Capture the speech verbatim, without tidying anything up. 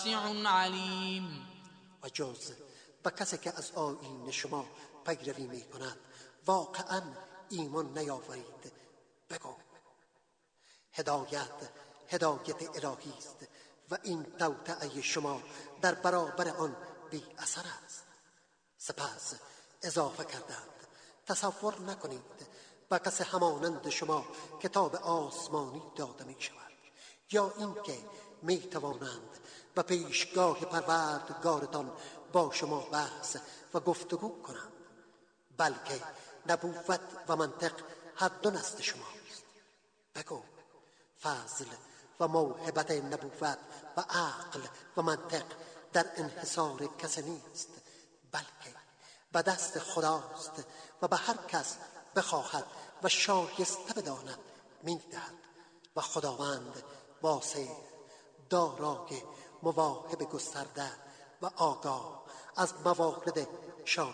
علیم. و جز و کسی که از آیین شما پیروی می کند واقعا ایمان نیاورید. بگو هدایت هدایت الهی است و این توطئه شما در برابر آن بی اثر است. سپس اضافه کردند تصور نکنید و کسی همانند شما کتاب آسمانی داده می شود یا اینکه می توانند و پیشگاه پروردگارتان با شما بحث و گفتگو کنند، بلکه نبوت و منطق هر دو نزد شماست. بگو فضل و موهبت نبوت و عقل و منطق در انحصار کسی نیست، بلکه به دست خداست و به هر کس بخواهد و شایسته بداند میدهد و خداوند واسع، دارای مواهب گسترده و آگاه از موارد شایسته